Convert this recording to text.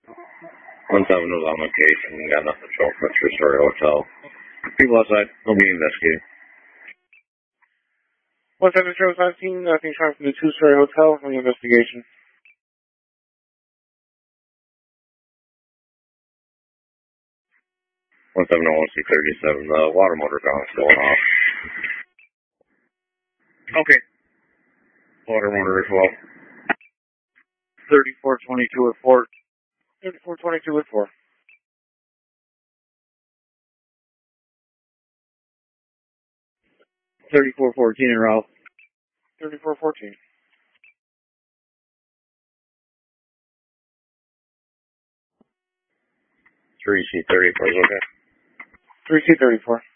1-7 was on location. Got nothing to show for a two-story hotel. People outside. They'll be investigated. 1-7 shows on scene. Nothing showing from the two-story hotel. On the investigation. 1-701-C-37. The water motor gun is going off. Okay. Water motor as well. 3422 at 4. 3422 at 4. 3414 en route. 3414. 3C-34 is okay. 3C-34.